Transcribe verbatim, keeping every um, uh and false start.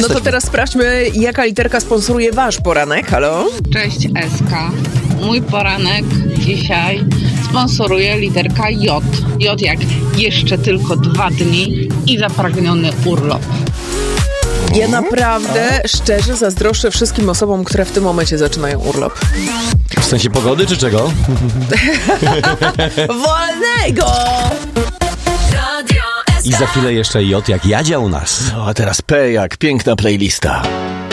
No to teraz sprawdźmy, jaka literka sponsoruje wasz poranek. Halo? Cześć, Eska. Mój poranek dzisiaj sponsoruje literka J. J jak jeszcze tylko dwa dni i zapragniony urlop. Ja naprawdę szczerze zazdroszczę wszystkim osobom, które w tym momencie zaczynają urlop. W sensie pogody czy czego? Wolnego! I za chwilę jeszcze J jak Jadzia u nas. No a teraz P jak piękna playlista.